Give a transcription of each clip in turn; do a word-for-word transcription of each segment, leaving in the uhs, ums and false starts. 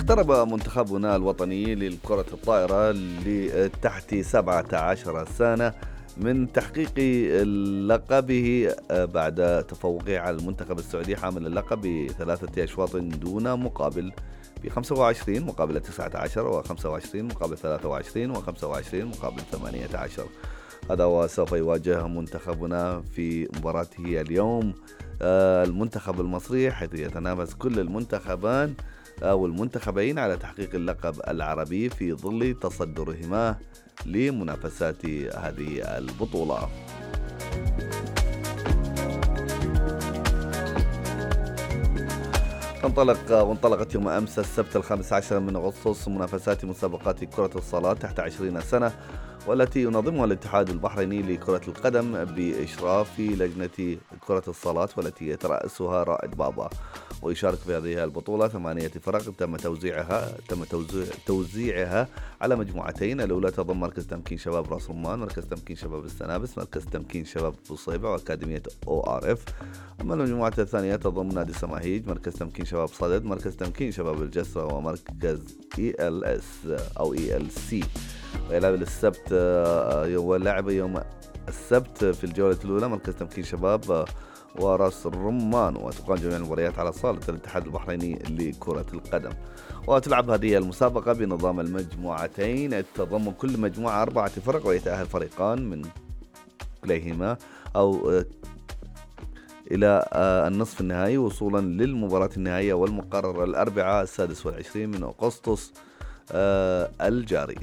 اقترب منتخبنا الوطني لكرة الطائرة لتحت سبعة عشر سنة من تحقيق لقبه بعد تفوقه على المنتخب السعودي حامل اللقب بثلاثة أشواط دون مقابل، في خمسة وعشرين مقابل تسعة عشر و25 مقابل ثلاثة وعشرين و25 مقابل ثمانية عشر. هذا وسوف يواجه منتخبنا في مباراته اليوم آه، المنتخب المصري، حيث يتنافس كل المنتخبان أو المنتخبين على تحقيق اللقب العربي في ظل تصدرهما لمنافسات هذه البطولة. انطلق وانطلقت يوم أمس السبت الخامس عشر من أغسطس منافسات مسابقات كرة الصالة تحت عشرين سنة، والتي ينظمها الاتحاد البحريني لكرة القدم بإشراف لجنة كرة الصالة، والتي يترأسها رائد بابا. ويشارك في هذه البطولة ثمانية فرق تم توزيعها تم توزيع توزيعها على مجموعتين. الأولى تضم مركز تمكين شباب راس رمان، مركز تمكين شباب السنابس، مركز تمكين شباب بوصيبة، وأكاديمية أو آر إف. أما المجموعة الثانية تضم نادي سماهيج، مركز تمكين شباب صدد، مركز تمكين شباب الجسرة، ومركز إي إل إس أو إي إل سي. ويلعب السبت ولعب يوم السبت في الجولة الأولى مركز تمكين شباب وراس الرمان، وتقام جميع المباريات على صالة الاتحاد البحريني لكرة القدم. وتلعب هذه المسابقة بنظام المجموعتين، تضم كل مجموعة أربعة فرق، ويتأهل فريقان من كليهما أو إلى النصف النهائي وصولا للمباراة النهائية والمقررة الأربعاء السادس والعشرين من أغسطس الجاري.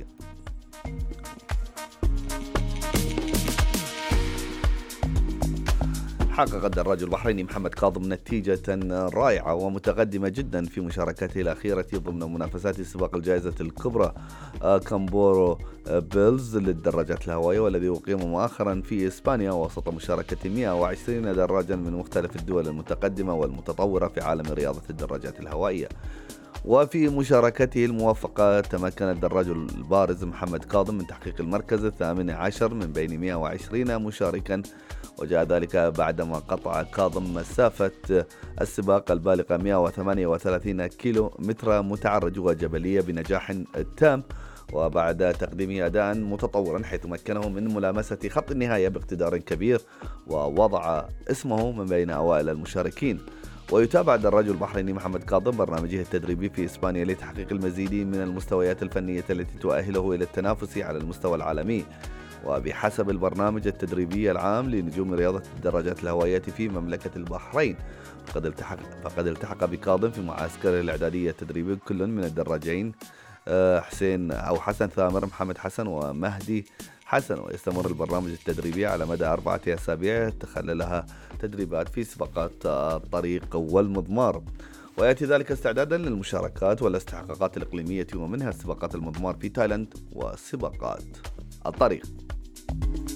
حقق الدراج البحريني محمد كاظم نتيجة رائعة ومتقدمة جدا في مشاركته الأخيرة ضمن منافسات سباق الجائزة الكبرى كامبورو بيلز للدراجات الهوائية، والذي أقيم مؤخرا في إسبانيا وسط مشاركة مئة وعشرين دراجا من مختلف الدول المتقدمة والمتطورة في عالم رياضة الدراجات الهوائية. وفي مشاركته الموفقة تمكن الدراج البارز محمد كاظم من تحقيق المركز الثامن عشر من بين مئة وعشرين مشاركا، وجاء ذلك بعدما قطع كاظم مسافة السباق البالغة مئة وثمانية وثلاثين كيلو متر متعرج وجبلية بنجاح تام، وبعد تقديم أداء متطورا حيث مكنه من ملامسة خط النهاية باقتدار كبير ووضع اسمه من بين أوائل المشاركين. ويتابع الدراج البحريني محمد كاظم برنامجه التدريبي في إسبانيا لتحقيق المزيد من المستويات الفنية التي تؤهله إلى التنافس على المستوى العالمي. وبحسب البرنامج التدريبي العام لنجوم رياضة الدراجات الهوائية في مملكة البحرين، فقد التحق, فقد التحق بكاظم في معسكر الإعدادية التدريبي كل من الدراجين حسين أو حسن ثامر، محمد حسن ومهدي حسن. ويستمر البرنامج التدريبي على مدى أربعة أسابيع تخللها تدريبات في سباقات الطريق والمضمار، ويأتي ذلك استعدادا للمشاركات والاستحقاقات الإقليمية ومنها سباقات المضمار في تايلاند وسباقات الطريق.